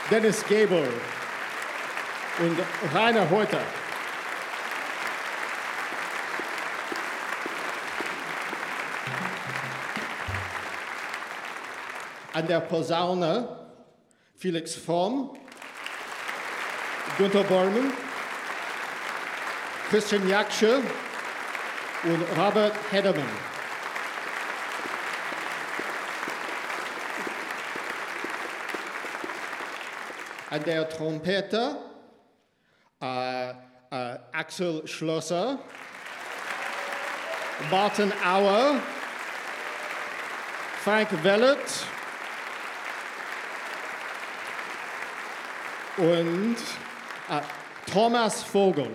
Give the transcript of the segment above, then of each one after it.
Dennis Gabel und Rainer Heuter. An der Posaune Felix Fromm, Günter Bormann, Christian Jaksche und Robert Hederman. An der Trompete Axel Schlosser, Martin Auer, Frank Vellet und Thomas Vogel.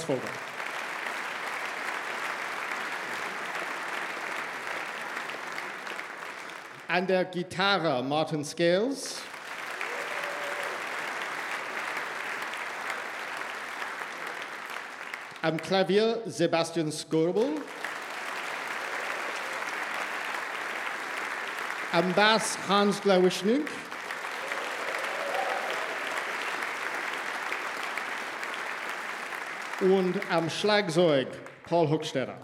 An der Gitarre Martin Scales. Am Klavier Sebastian Skörbel. Am Bass Hans Glawischnik. Und am Schlagzeug Paul Hochstetter.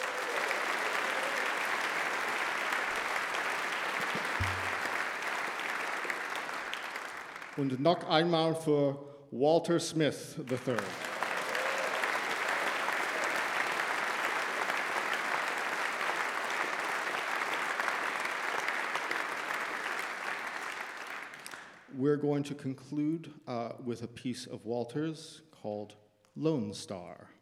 Und noch einmal für Walter Smith III. We're going to conclude with a piece of Walter's called Lone Star.